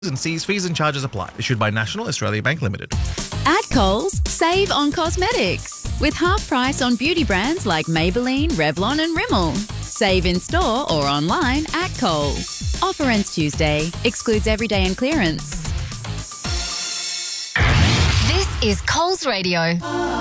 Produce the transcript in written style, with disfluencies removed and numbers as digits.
and C's, fees and charges apply. Issued by National Australia Bank Limited. At Coles, save on cosmetics with half price on beauty brands like Maybelline, Revlon and Rimmel. Save in store or online at Coles. Offer ends Tuesday. Excludes everyday and clearance. This is Coles Radio.